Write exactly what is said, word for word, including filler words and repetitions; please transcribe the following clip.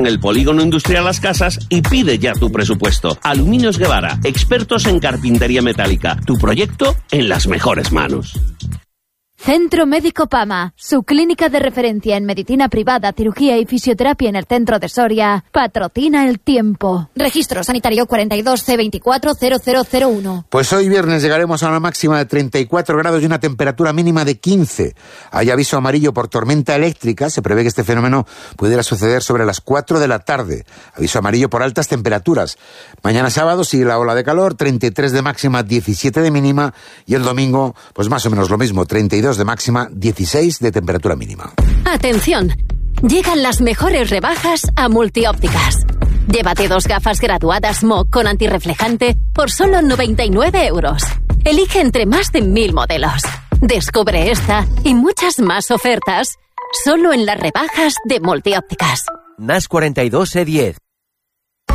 En el Polígono Industrial Las Casas y pide ya tu presupuesto. Aluminios Guevara, expertos en carpintería metálica. Tu proyecto en las mejores manos. Centro Médico Pama, su clínica de referencia en medicina privada, cirugía y fisioterapia en el centro de Soria, patrocina el tiempo. Registro sanitario cuarenta y dos C veinticuatro cero cero cero uno. Pues hoy viernes llegaremos a una máxima de treinta y cuatro grados y una temperatura mínima de quince. Hay aviso amarillo por tormenta eléctrica. Se prevé que este fenómeno pudiera suceder sobre las cuatro de la tarde. Aviso amarillo por altas temperaturas. Mañana sábado sigue la ola de calor, treinta y tres de máxima, diecisiete de mínima. Y el domingo, pues más o menos lo mismo, treinta y dos de máxima, dieciséis de temperatura mínima. Atención, llegan las mejores rebajas a Multiópticas. Llévate dos gafas graduadas M O con antirreflejante por solo noventa y nueve euros. Elige entre más de mil modelos. Descubre esta y muchas más ofertas solo en las rebajas de Multiópticas. N A S cuarenta y dos E diez.